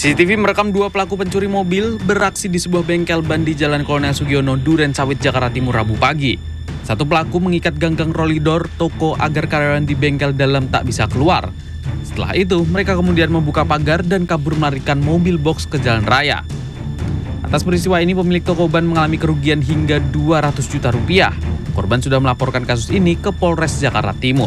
CCTV merekam dua pelaku pencuri mobil beraksi di sebuah bengkel ban di Jalan Kolonel Sugiono, Duren Sawit, Jakarta Timur, Rabu pagi. Satu pelaku mengikat ganggang rolidor toko agar karyawan di bengkel dalam tak bisa keluar. Setelah itu, mereka kemudian membuka pagar dan kabur melarikan mobil box ke jalan raya. Atas peristiwa ini, pemilik toko ban mengalami kerugian hingga 200 juta rupiah. Korban sudah melaporkan kasus ini ke Polres Jakarta Timur.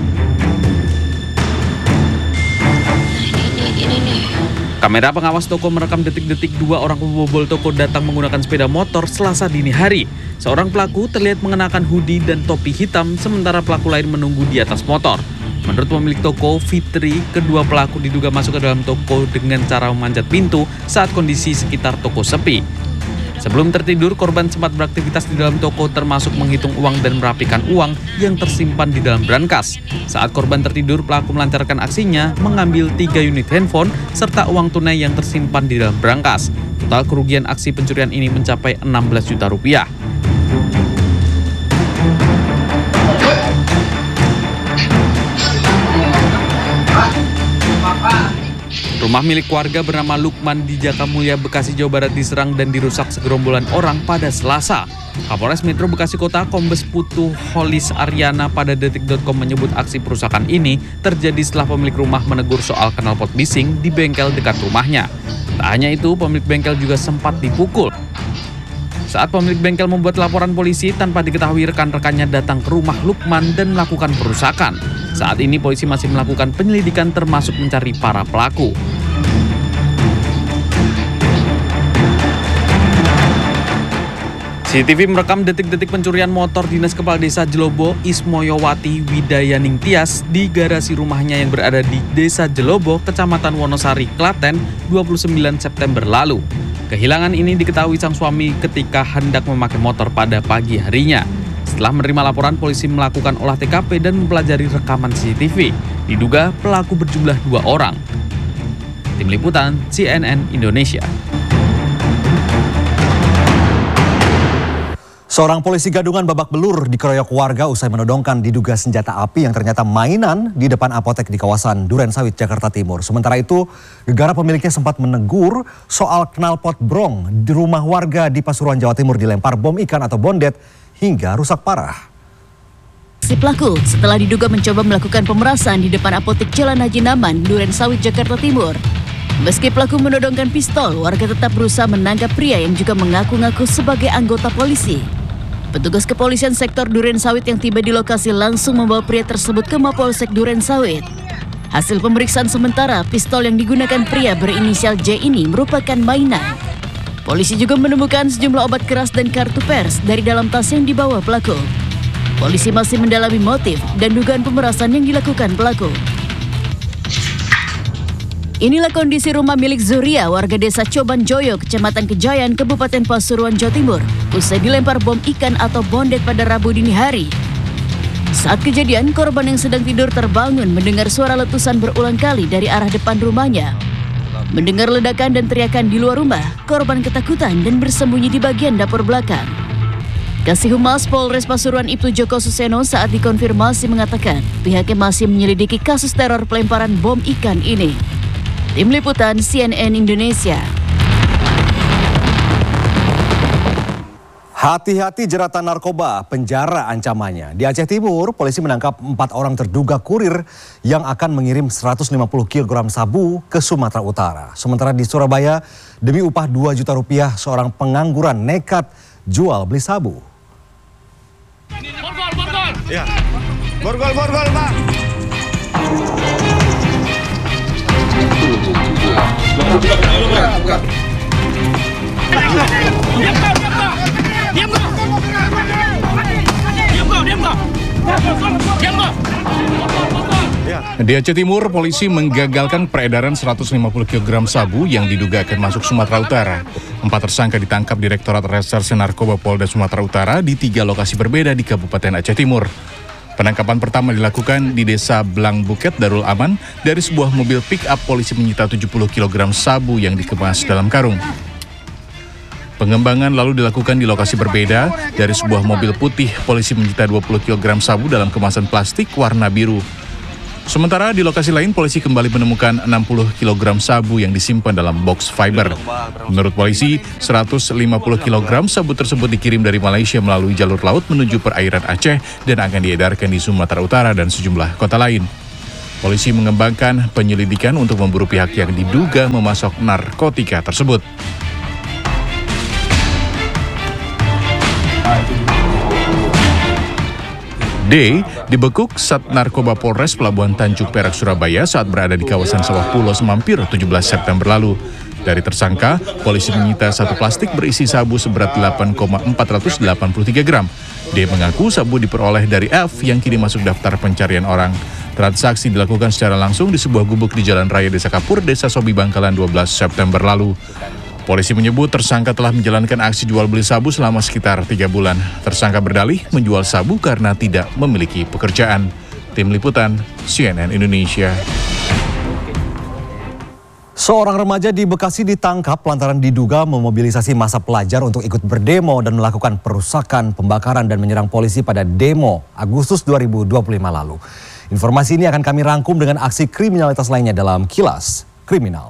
Kamera pengawas toko merekam detik-detik dua orang pembobol toko datang menggunakan sepeda motor Selasa dini hari. Seorang pelaku terlihat mengenakan hoodie dan topi hitam, sementara pelaku lain menunggu di atas motor. Menurut pemilik toko, Fitri, kedua pelaku diduga masuk ke dalam toko dengan cara memanjat pintu saat kondisi sekitar toko sepi. Sebelum tertidur, korban sempat beraktivitas di dalam toko termasuk menghitung uang dan merapikan uang yang tersimpan di dalam brankas. Saat korban tertidur, pelaku melancarkan aksinya mengambil 3 unit handphone serta uang tunai yang tersimpan di dalam brankas. Total kerugian aksi pencurian ini mencapai 16 juta rupiah. Rumah milik warga bernama Lukman di Jakamulia, Bekasi, Jawa Barat diserang dan dirusak segerombolan orang pada Selasa. Kapolres Metro Bekasi Kota Kombes Putu Holis Aryana pada detik.com menyebut aksi perusakan ini terjadi setelah pemilik rumah menegur soal knalpot bising di bengkel dekat rumahnya. Tak hanya itu, pemilik bengkel juga sempat dipukul. Saat pemilik bengkel membuat laporan polisi, tanpa diketahui rekan-rekannya datang ke rumah Lukman dan melakukan perusakan. Saat ini polisi masih melakukan penyelidikan termasuk mencari para pelaku. CCTV merekam detik-detik pencurian motor Dinas Kepala Desa Jelobo Ismoyowati Widayaning Tias di garasi rumahnya yang berada di Desa Jelobo, Kecamatan Wonosari, Klaten, 29 September lalu. Kehilangan ini diketahui sang suami ketika hendak memakai motor pada pagi harinya. Setelah menerima laporan, polisi melakukan olah TKP dan mempelajari rekaman CCTV. Diduga pelaku berjumlah 2 orang. Tim Liputan CNN Indonesia. Seorang polisi gadungan babak belur dikeroyok warga usai menodongkan diduga senjata api yang ternyata mainan di depan apotek di kawasan Duren Sawit, Jakarta Timur. Sementara itu, gegara pemiliknya sempat menegur soal knalpot brong di rumah warga di Pasuruan, Jawa Timur dilempar bom ikan atau bondet hingga rusak parah. Si pelaku setelah diduga mencoba melakukan pemerasan di depan apotek Jalan Haji Naman, Duren Sawit, Jakarta Timur. Meski pelaku menodongkan pistol, warga tetap berusaha menangkap pria yang juga mengaku-ngaku sebagai anggota polisi. Petugas kepolisian sektor Duren Sawit yang tiba di lokasi langsung membawa pria tersebut ke Mapolsek Duren Sawit. Hasil pemeriksaan sementara, pistol yang digunakan pria berinisial J ini merupakan mainan. Polisi juga menemukan sejumlah obat keras dan kartu pers dari dalam tas yang dibawa pelaku. Polisi masih mendalami motif dan dugaan pemerasan yang dilakukan pelaku. Inilah kondisi rumah milik Zuria, warga desa Coban Joyo, Kecamatan Kejayan, Kabupaten Pasuruan, Jawa Timur, usai dilempar bom ikan atau bondet pada Rabu dini hari. Saat kejadian, korban yang sedang tidur terbangun mendengar suara letusan berulang kali dari arah depan rumahnya. Mendengar ledakan dan teriakan di luar rumah, korban ketakutan dan bersembunyi di bagian dapur belakang. Kasih Humas Polres Pasuruan Ibtu Joko Suseno saat dikonfirmasi mengatakan pihaknya masih menyelidiki kasus teror pelemparan bom ikan ini. Tim Liputan CNN Indonesia. Hati-hati jeratan narkoba, penjara ancamannya. Di Aceh Timur, polisi menangkap 4 orang terduga kurir yang akan mengirim 150 kg sabu ke Sumatera Utara. Sementara di Surabaya, demi upah 2 juta rupiah, seorang pengangguran nekat jual beli sabu. Borgol! Ya, borgol, Pak! Bukan. Di Aceh Timur, polisi menggagalkan peredaran 150 kg sabu yang diduga akan masuk Sumatera Utara. 4 tersangka ditangkap Direktorat Reserse Narkoba Polda Sumatera Utara di 3 lokasi berbeda di Kabupaten Aceh Timur. Penangkapan pertama dilakukan di Desa Blang Buket, Darul Aman. Dari sebuah mobil pick-up, polisi menyita 70 kg sabu yang dikemas dalam karung. Pengembangan lalu dilakukan di lokasi berbeda. Dari sebuah mobil putih, polisi menyita 20 kg sabu dalam kemasan plastik warna biru. Sementara di lokasi lain, polisi kembali menemukan 60 kg sabu yang disimpan dalam box fiber. Menurut polisi, 150 kg sabu tersebut dikirim dari Malaysia melalui jalur laut menuju perairan Aceh dan akan diedarkan di Sumatera Utara dan sejumlah kota lain. Polisi mengembangkan penyelidikan untuk memburu pihak yang diduga memasok narkotika tersebut. D dibekuk Sat Narkoba Polres Pelabuhan Tanjung Perak, Surabaya saat berada di kawasan Sawah Pulau Semampir 17 September lalu. Dari tersangka, polisi menyita satu plastik berisi sabu seberat 8,483 gram. D mengaku sabu diperoleh dari F yang kini masuk daftar pencarian orang. Transaksi dilakukan secara langsung di sebuah gubuk di Jalan Raya Desa Kapur, Desa Sobi Bangkalan 12 September lalu. Polisi menyebut tersangka telah menjalankan aksi jual beli sabu selama sekitar 3 bulan. Tersangka berdalih menjual sabu karena tidak memiliki pekerjaan. Tim Liputan, CNN Indonesia. Seorang remaja di Bekasi ditangkap lantaran diduga memobilisasi massa pelajar untuk ikut berdemo dan melakukan perusakan, pembakaran dan menyerang polisi pada demo Agustus 2025 lalu. Informasi ini akan kami rangkum dengan aksi kriminalitas lainnya dalam Kilas Kriminal.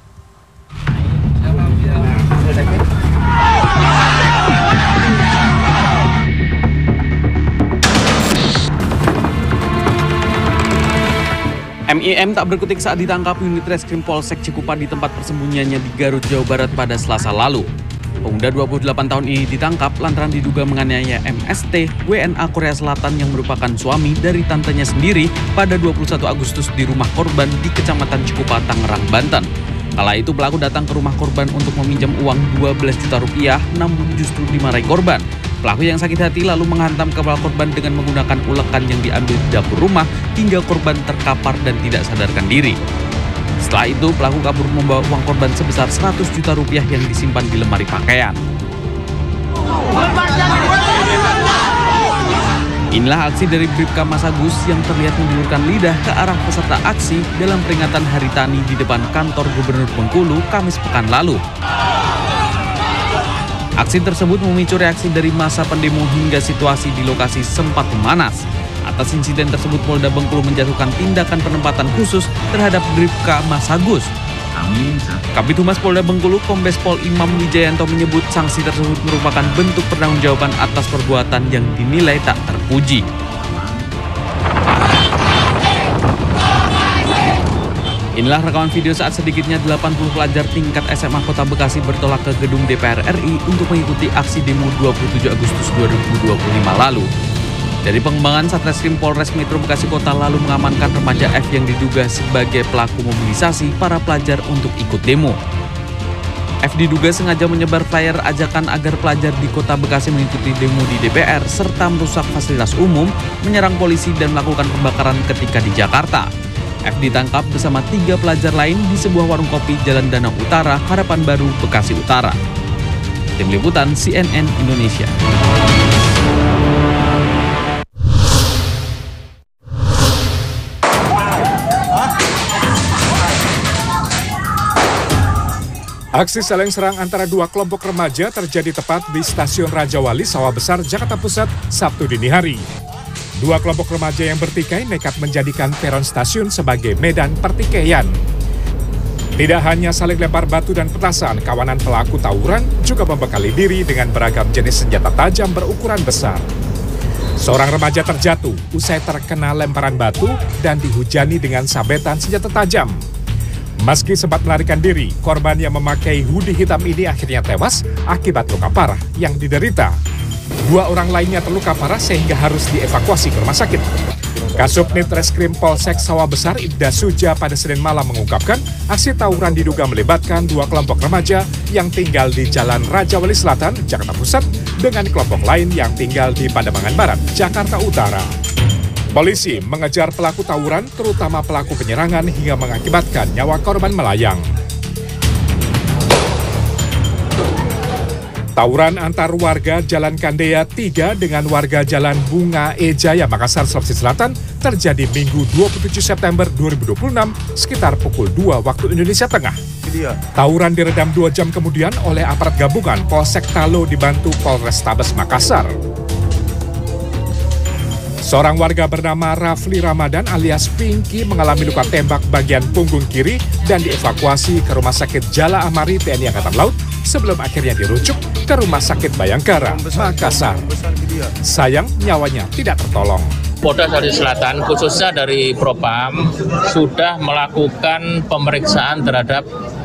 MIM tak berkutik saat ditangkap unit Reskrim Polsek Cikupa di tempat persembunyiannya di Garut, Jawa Barat pada Selasa lalu. Pemuda 28 tahun ini ditangkap lantaran diduga menganiaya MST, WNA Korea Selatan yang merupakan suami dari tantenya sendiri pada 21 Agustus di rumah korban di Kecamatan Cikupa, Tangerang, Banten. Kala itu pelaku datang ke rumah korban untuk meminjam uang 12 juta rupiah, namun justru dimarahi korban. Pelaku yang sakit hati lalu menghantam kepala korban dengan menggunakan ulekan yang diambil di dapur rumah hingga korban terkapar dan tidak sadarkan diri. Setelah itu pelaku kabur membawa uang korban sebesar 100 juta rupiah yang disimpan di lemari pakaian. Inilah aksi dari Bribka Mas Agus yang terlihat menjulurkan lidah ke arah peserta aksi dalam peringatan Hari Tani di depan kantor Gubernur Bengkulu Kamis pekan lalu. Aksi tersebut memicu reaksi dari massa pendemo hingga situasi di lokasi sempat memanas. Atas insiden tersebut, Polda Bengkulu menjatuhkan tindakan penempatan khusus terhadap Bribka Mas Agus. Kabid Humas Polda Bengkulu, Kombes Pol Imam Wijayanto menyebut sanksi tersebut merupakan bentuk pertanggungjawaban atas perbuatan yang dinilai tak terpuji. Inilah rekaman video saat sedikitnya 80 pelajar tingkat SMA Kota Bekasi bertolak ke gedung DPR RI untuk mengikuti aksi demo 27 Agustus 2025 lalu. Dari pengembangan, Satreskrim Polres Metro Bekasi Kota lalu mengamankan remaja F yang diduga sebagai pelaku mobilisasi para pelajar untuk ikut demo. F diduga sengaja menyebar flyer ajakan agar pelajar di Kota Bekasi mengikuti demo di DPR serta merusak fasilitas umum, menyerang polisi dan melakukan pembakaran ketika di Jakarta. F ditangkap bersama 3 pelajar lain di sebuah warung kopi Jalan Danau Utara, Harapan Baru, Bekasi Utara. Tim Liputan CNN Indonesia. Aksi saling serang antara 2 kelompok remaja terjadi tepat di Stasiun Raja Wali, Sawah Besar, Jakarta Pusat, Sabtu dini hari. 2 kelompok remaja yang bertikai nekat menjadikan peron stasiun sebagai medan pertikaian. Tidak hanya saling lempar batu dan petasan, kawanan pelaku tawuran juga membekali diri dengan beragam jenis senjata tajam berukuran besar. Seorang remaja terjatuh usai terkena lemparan batu dan dihujani dengan sabetan senjata tajam. Meski sempat melarikan diri, korban yang memakai hoodie hitam ini akhirnya tewas akibat luka parah yang diderita. 2 orang lainnya terluka parah sehingga harus dievakuasi ke rumah sakit. Kasubnit Reskrim Polsek Sawah Besar Ibda Suja pada Senin malam mengungkapkan aksi tawuran diduga melibatkan 2 kelompok remaja yang tinggal di Jalan Raja Wali Selatan, Jakarta Pusat dengan kelompok lain yang tinggal di Pademangan Barat, Jakarta Utara. Polisi mengejar pelaku tawuran, terutama pelaku penyerangan hingga mengakibatkan nyawa korban melayang. Tawuran antar warga Jalan Kandea 3 dengan warga Jalan Bunga Ejaya, Makassar, Sulawesi Selatan terjadi Minggu 27 September 2026 sekitar pukul 2 waktu Indonesia Tengah. Tawuran diredam 2 jam kemudian oleh aparat gabungan Polsek Talo dibantu Polrestabes Makassar. Seorang warga bernama Rafli Ramadan alias Pinky mengalami luka tembak bagian punggung kiri dan dievakuasi ke Rumah Sakit Jala Amari TNI Angkatan Laut sebelum akhirnya dirujuk ke Rumah Sakit Bayangkara, Makassar. Sayang, nyawanya tidak tertolong. Polda Sulawesi Selatan khususnya dari Propam sudah melakukan pemeriksaan terhadap